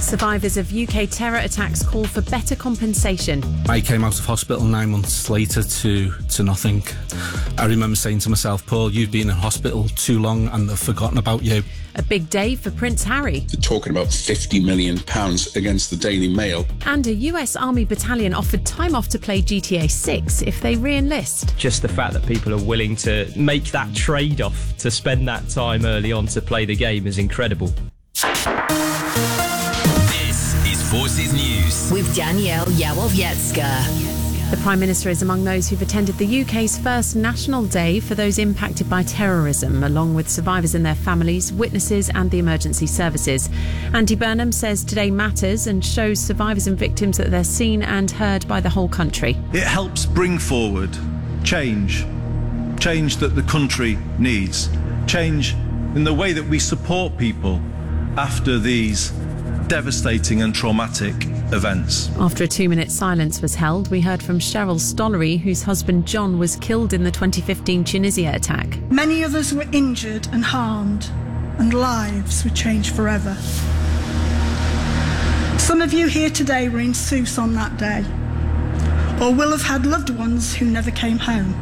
Survivors of UK terror attacks call for better compensation. I came out of hospital 9 months later to nothing. I remember saying to myself, Paul, you've been in hospital too long and they've forgotten about you. A big day for Prince Harry. They're talking about £50 million against the Daily Mail. And a US Army battalion offered time off to play GTA 6 if they re-enlist. Just the fact that people are willing to make that trade-off to spend that time early on to play the game is incredible. This is Forces News with Danielle Yawowiecka. The Prime Minister is among those who've attended the UK's first National Day for those impacted by terrorism, along with survivors and their families, witnesses and the emergency services. Andy Burnham says today matters and shows survivors and victims that they're seen and heard by the whole country. It helps bring forward change that the country needs, change in the way that we support people after these devastating and traumatic events. After a 2-minute silence was held, we heard from Cheryl Stollery, whose husband John was killed in the 2015 Tunisia attack. Many others were injured and harmed, and lives were changed forever. Some of you here today were in Sousse on that day, or will have had loved ones who never came home.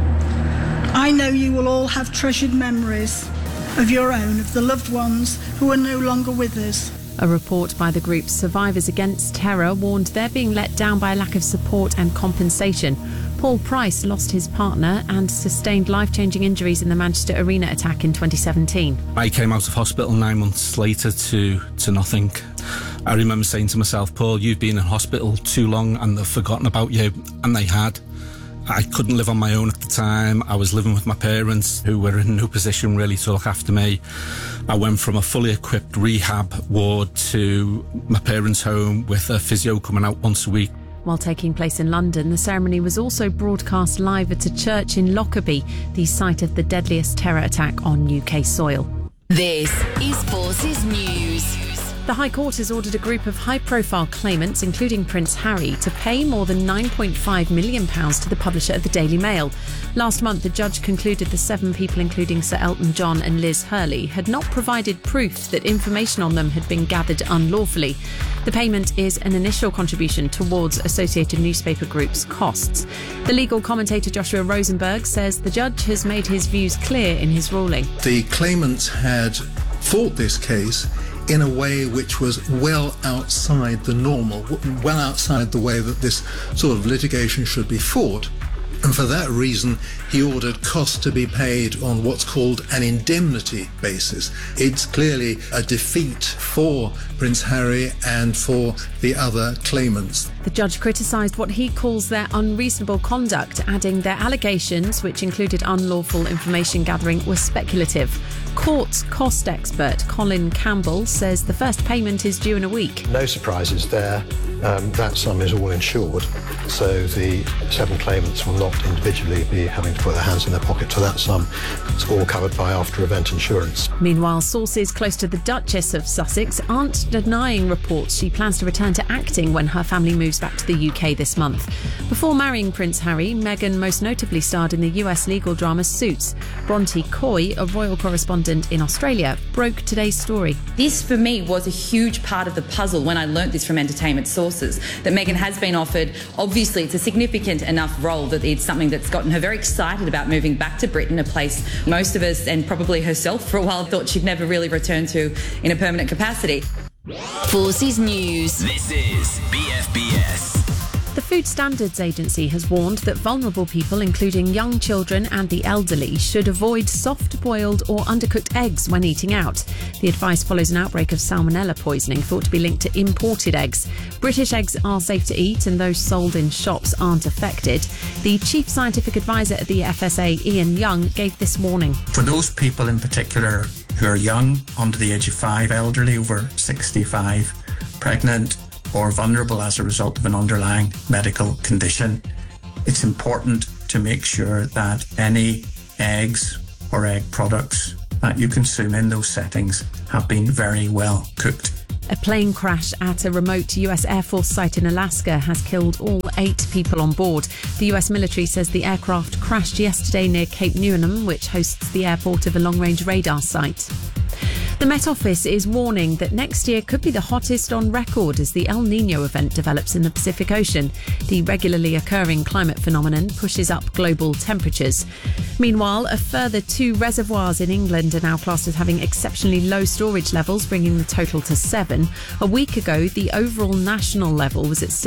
I know you will all have treasured memories of your own, of the loved ones who are no longer with us. A report by the group Survivors Against Terror warned they're being let down by a lack of support and compensation. Paul Price lost his partner and sustained life-changing injuries in the Manchester Arena attack in 2017. I came out of hospital 9 months later to nothing. I remember saying to myself, Paul, you've been in hospital too long and they've forgotten about you. And they had. I couldn't live on my own at the time. I was living with my parents, who were in no position really to look after me. I went from a fully equipped rehab ward to my parents' home with a physio coming out once a week. While taking place in London, the ceremony was also broadcast live at a church in Lockerbie, the site of the deadliest terror attack on UK soil. This is Forces News. The High Court has ordered a group of high-profile claimants, including Prince Harry, to pay more than £9.5 million to the publisher of the Daily Mail. Last month, the judge concluded the 7 people, including Sir Elton John and Liz Hurley, had not provided proof that information on them had been gathered unlawfully. The payment is an initial contribution towards Associated Newspaper Group's costs. The legal commentator Joshua Rosenberg says the judge has made his views clear in his ruling. The claimants had fought this case in a way which was well outside the normal, well outside the way that this sort of litigation should be fought. And for that reason, he ordered costs to be paid on what's called an indemnity basis. It's clearly a defeat for Prince Harry and for the other claimants. The judge criticised what he calls their unreasonable conduct, adding their allegations, which included unlawful information gathering, were speculative. Court's cost expert Colin Campbell says the first payment is due in a week. No surprises there. That sum is all insured, so the 7 claimants will not individually be having to put their hands in their pocket to that sum. It's all covered by after-event insurance. Meanwhile, sources close to the Duchess of Sussex aren't denying reports she plans to return to acting when her family moves back to the UK this month. Before marrying Prince Harry, Meghan most notably starred in the US legal drama Suits. Bronte Coy, a royal correspondent in Australia, broke today's story. This, for me, was a huge part of the puzzle when I learnt this from entertainment sources, that Meghan has been offered. Obviously, it's a significant enough role that it's something that's gotten her very excited about moving back to Britain, a place most of us, and probably herself for a while, thought she'd never really return to in a permanent capacity. Forces News. This is BFBS. The Food Standards Agency has warned that vulnerable people, including young children and the elderly, should avoid soft-boiled or undercooked eggs when eating out. The advice follows an outbreak of salmonella poisoning thought to be linked to imported eggs. British eggs are safe to eat and those sold in shops aren't affected. The Chief Scientific Advisor at the FSA, Ian Young, gave this warning. For those people in particular who are young, under the age of 5, elderly, over 65, pregnant, or vulnerable as a result of an underlying medical condition, it's important to make sure that any eggs or egg products that you consume in those settings have been very well cooked. A plane crash at a remote US Air Force site in Alaska has killed all 8 people on board. The US military says the aircraft crashed yesterday near Cape Newnham, which hosts the airport of a long-range radar site. The Met Office is warning that next year could be the hottest on record as the El Niño event develops in the Pacific Ocean. The regularly occurring climate phenomenon pushes up global temperatures. Meanwhile, a further 2 reservoirs in England are now classed as having exceptionally low storage levels, bringing the total to 7. A week ago, the overall national level was at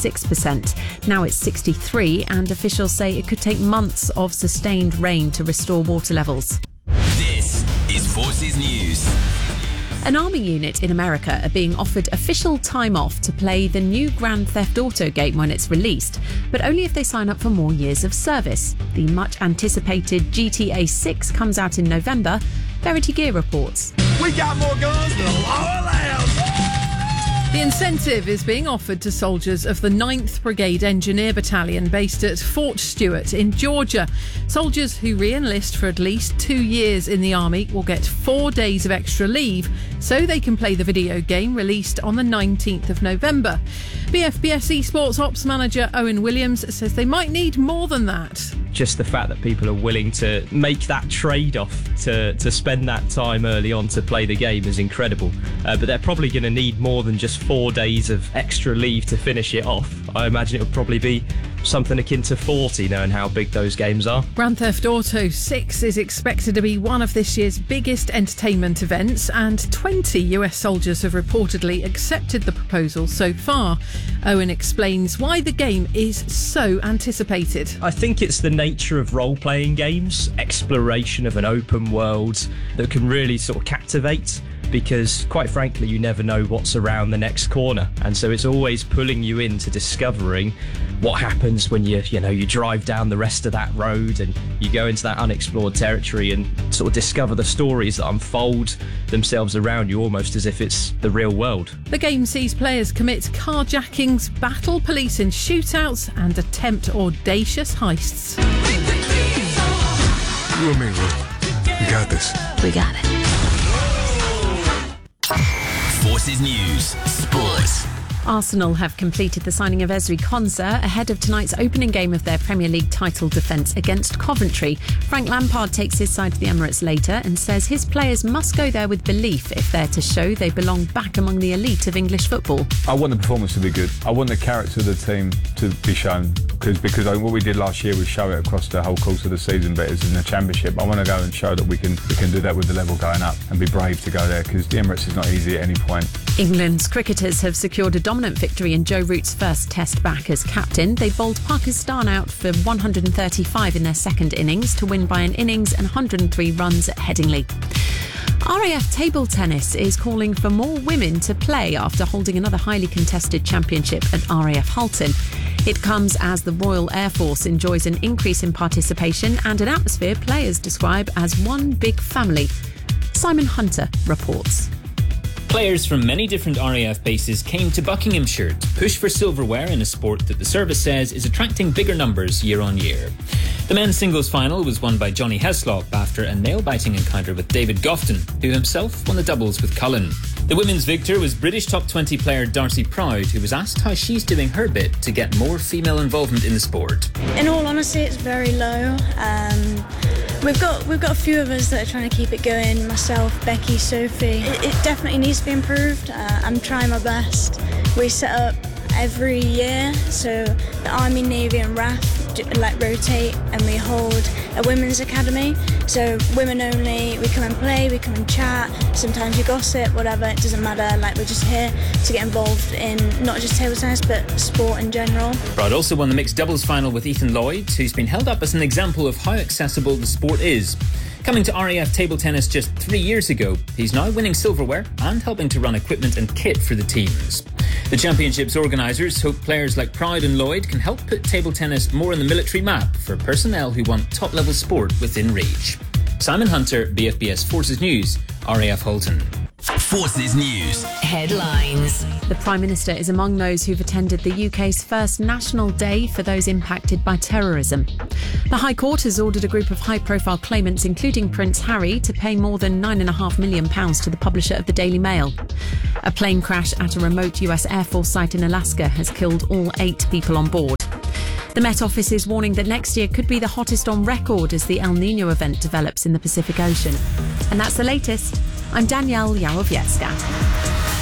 66%. Now it's 63%, and officials say it could take months of sustained rain to restore water levels. This is Forces News. An army unit in America are being offered official time off to play the new Grand Theft Auto game when it's released, but only if they sign up for more years of service. The much anticipated GTA 6 comes out in November. Verity Gear reports. We got more guns than a law allows. The incentive is being offered to soldiers of the 9th Brigade Engineer Battalion based at Fort Stewart in Georgia. Soldiers who re-enlist for at least 2 years in the Army will get 4 days of extra leave so they can play the video game released on the 19th of November. BFBS Esports Ops Manager Owen Williams says they might need more than that. Just the fact that people are willing to make that trade-off to spend that time early on to play the game is incredible. But they're probably going to need more than just 4 days of extra leave to finish it off. I imagine it would probably be something akin to 40, knowing how big those games are. Grand Theft Auto 6 is expected to be one of this year's biggest entertainment events, and 20 US soldiers have reportedly accepted the proposal so far. Owen explains why the game is so anticipated. I think it's the nature of role-playing games, exploration of an open world that can really sort of captivate, because quite frankly you never know what's around the next corner, and so it's always pulling you into discovering what happens when you drive down the rest of that road and you go into that unexplored territory and sort of discover the stories that unfold themselves around you, almost as if it's the real world. The game sees players commit carjackings, battle police in shootouts and attempt audacious heists. You and me, Will. We got this. We got it. Forces News. Sports. Arsenal have completed the signing of Ezri Konsa ahead of tonight's opening game of their Premier League title defence against Coventry. Frank Lampard takes his side to the Emirates later and says his players must go there with belief if they're to show they belong back among the elite of English football. I want the performance to be good. I want the character of the team to be shown because what we did last year was show it across the whole course of the season, but it's in the Championship. I want to go and show that we can do that with the level going up and be brave to go there, because the Emirates is not easy at any point. England's cricketers have secured a dominant victory in Joe Root's first test back as captain. They bowled Pakistan out for 135 in their second innings to win by an innings and 103 runs at Headingley. RAF Table Tennis is calling for more women to play after holding another highly contested championship at RAF Halton. It comes as the Royal Air Force enjoys an increase in participation and an atmosphere players describe as one big family. Simon Hunter reports. Players from many different RAF bases came to Buckinghamshire to push for silverware in a sport that the service says is attracting bigger numbers year on year. The men's singles final was won by Johnny Heslop after a nail-biting encounter with David Gofton, who himself won the doubles with Cullen. The women's victor was British top 20 player Darcy Proud, who was asked how she's doing her bit to get more female involvement in the sport. In all honesty, it's very low. We've got a few of us that are trying to keep it going. Myself, Becky, Sophie. It definitely needs to be improved. I'm trying my best. We set up every year, so the Army, Navy and RAF rotate, and we hold a women's academy. So women only. We come and play, we come and chat. Sometimes we gossip, whatever. It doesn't matter. We're just here to get involved in not just table tennis but sport in general. Proud also won the mixed doubles final with Ethan Lloyd, who's been held up as an example of how accessible the sport is. Coming to RAF Table Tennis just 3 years ago, he's now winning silverware and helping to run equipment and kit for the teams. The championship's organisers hope players like Proud and Lloyd can help put table tennis more on the military map for personnel who want top-level sport within reach. Simon Hunter, BFBS Forces News, RAF Halton. Forces News. Headlines. The Prime Minister is among those who've attended the UK's first National Day for those impacted by terrorism. The High Court has ordered a group of high-profile claimants, including Prince Harry, to pay more than £9.5 million to the publisher of the Daily Mail. A plane crash at a remote US Air Force site in Alaska has killed all 8 people on board. The Met Office is warning that next year could be the hottest on record as the El Niño event develops in the Pacific Ocean. And that's the latest. I'm Danielle Yałowiecka.